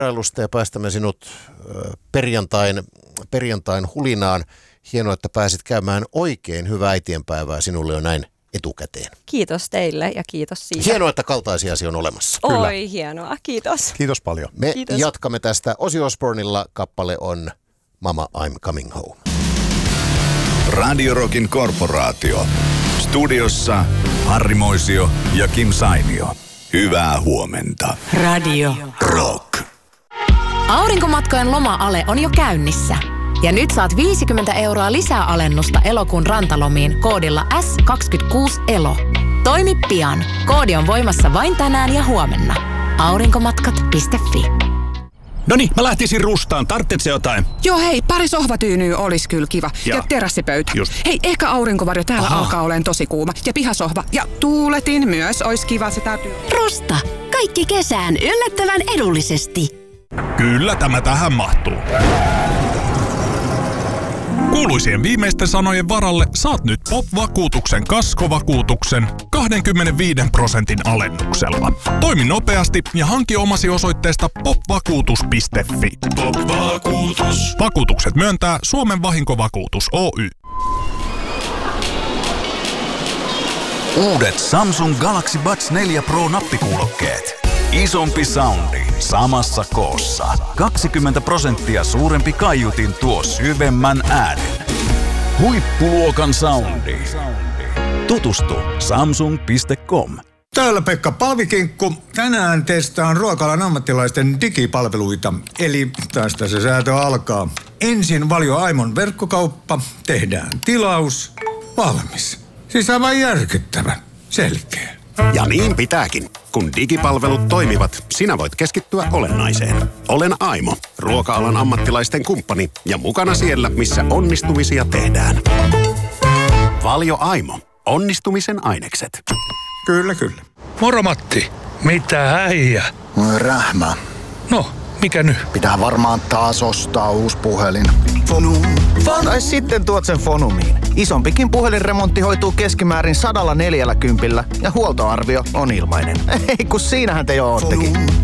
vierailusta ja päästämme sinut perjantain hulinaan. Hienoa, että pääsit käymään oikein hyvää äitienpäivää sinulle jo näin etukäteen. Kiitos teille ja kiitos siitä. Hienoa, että kaltaisia asia on olemassa. Oi, Kyllä. hienoa. Kiitos. Kiitos paljon. Me Kiitos. jatkamme tästä. Ozzy Osbournella kappale on Mama I'm Coming Home. Radio Rockin korporaatio. Studiossa Harri Moisio ja Kim Sainio. Hyvää huomenta. Radio Rock. Aurinkomatkojen loma-ale on jo käynnissä. Ja nyt saat 50 € lisää alennusta elokuun rantalomiin koodilla S26ELO. Toimi pian. Koodi on voimassa vain tänään ja huomenna. Aurinkomatkat.fi. Noniin, mä lähtisin Rustaan. Tarvitsetko jotain? Joo hei, pari sohvatyynyä olisi kyllä kiva. Ja terassipöytä. Just. Hei, ehkä aurinkovarjo täällä alkaa olemaan tosi kuuma. Ja pihasohva. Ja tuuletin myös olisi kiva, se täytyy. Rusta. Kaikki kesään yllättävän edullisesti. Kyllä tämä tähän mahtuu. Kuuluisien viimeisten sanojen varalle saat nyt POP-vakuutuksen kaskovakuutuksen 25% alennuksella. Toimi nopeasti ja hanki omasi osoitteesta popvakuutus.fi. POP-vakuutus. Vakuutukset myöntää Suomen Vahinkovakuutus Oy. Uudet Samsung Galaxy Buds 4 Pro nappikuulokkeet. Isompi soundi samassa koossa. 20% suurempi kaiutin tuo syvemmän äänen. Huippuluokan soundi. Tutustu samsung.com. Täällä Pekka Palvikinkku. Tänään testaan ruoka-alan ammattilaisten digipalveluita. Eli tästä se säätö alkaa. Ensin Valio Aimon verkkokauppa. Tehdään tilaus. Valmis. Siis aivan järkyttävä. Selkeä. Ja niin pitääkin. Kun digipalvelut toimivat, sinä voit keskittyä olennaiseen. Olen Aimo, ruoka-alan ammattilaisten kumppani ja mukana siellä, missä onnistumisia tehdään. Valio Aimo. Onnistumisen ainekset. Kyllä, kyllä. Moro Matti. Mitä äijä? Rähmä. No, mikä nyt? Pitää varmaan taas ostaa uusi puhelin. Tai sitten tuot sen Fonumiin. Isompikin puhelinremontti hoituu keskimäärin 140 ja huoltoarvio on ilmainen. Ei kun siinähän te jo oottekin.